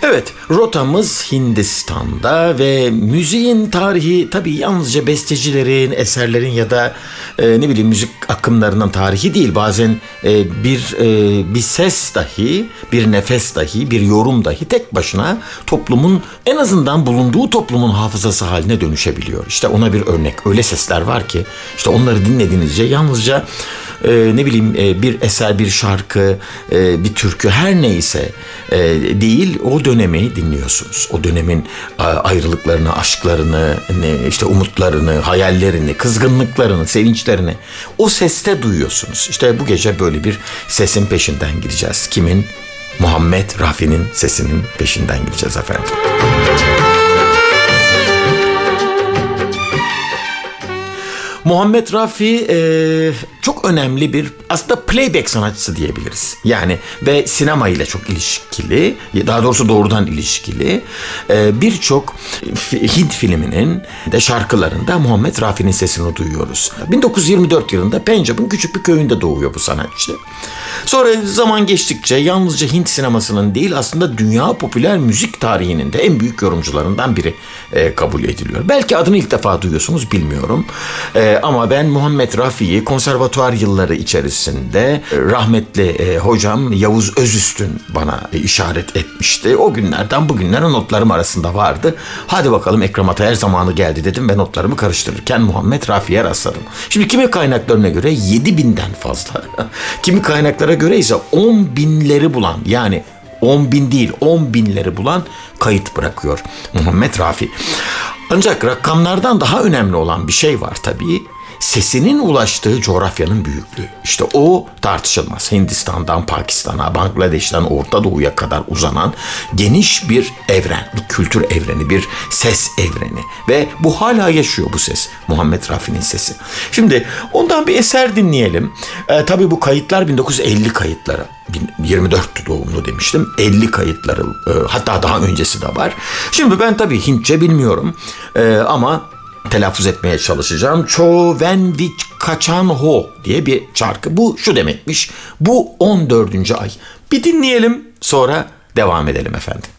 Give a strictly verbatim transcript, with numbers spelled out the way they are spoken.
Evet, rotamız Hindistan'da ve müziğin tarihi tabii yalnızca bestecilerin, eserlerin ya da e, ne bileyim müzik akımlarının tarihi değil. Bazen e, bir e, bir ses dahi, bir nefes dahi, bir yorum dahi tek başına toplumun, en azından bulunduğu toplumun hafızası haline dönüşebiliyor. İşte ona bir örnek. Öyle sesler var ki işte onları dinlediğinizce yalnızca e, ne bileyim e, bir eser, bir şarkı, e, bir türkü her neyse e, değil, o dönemi dinliyorsunuz. O dönemin ayrılıklarını, aşklarını, işte umutlarını, hayallerini, kızgınlıklarını, sevinçlerini o seste duyuyorsunuz. İşte bu gece böyle bir sesin peşinden gideceğiz. Kimin? Muhammed Rafi'nin sesinin peşinden gideceğiz efendim. Muhammed Rafi e, çok önemli bir aslında playback sanatçısı diyebiliriz. Yani ve sinema ile çok ilişkili, daha doğrusu doğrudan ilişkili. E, Birçok Hint filminin de şarkılarında Muhammed Rafi'nin sesini duyuyoruz. bin dokuz yüz yirmi dört yılında Pencap'ın küçük bir köyünde doğuyor bu sanatçı. Sonra zaman geçtikçe yalnızca Hint sinemasının değil, aslında dünya popüler müzik tarihinin de en büyük yorumcularından biri e, kabul ediliyor. Belki adını ilk defa duyuyorsunuz, bilmiyorum. E, ama ben Muhammed Rafi'yi konservatuvar yılları içerisinde e, rahmetli e, hocam Yavuz Özüstün bana e, işaret etmişti. O günlerden bugünlere notlarım arasında vardı. Hadi bakalım Ekrem Ataer zamanı geldi dedim ve notlarımı karıştırırken Muhammed Rafi'ye rastladım. Şimdi kimi kaynaklarına göre yedi binden fazla, kimi kaynaklara göre ise on binleri bulan, yani on bin değil on binleri bulan kayıt bırakıyor Muhammed Rafi. Ancak rakamlardan daha önemli olan bir şey var tabii. Sesinin ulaştığı coğrafyanın büyüklüğü. İşte o tartışılmaz. Hindistan'dan Pakistan'a, Bangladeş'ten Orta Doğu'ya kadar uzanan geniş bir evren, bir kültür evreni, bir ses evreni. Ve bu hala yaşıyor, bu ses. Muhammed Rafi'nin sesi. Şimdi ondan bir eser dinleyelim. Ee, tabii bu kayıtlar bin dokuz yüz elli kayıtları. yirmi dört doğumlu demiştim. elli kayıtları, e, hatta daha öncesi de var. Şimdi ben tabii Hintçe bilmiyorum e, ama telaffuz etmeye çalışacağım. Çovenvich Kaçan Ho diye bir şarkı. Bu şu demekmiş: bu on dördüncü ay. Bir dinleyelim, sonra devam edelim efendim.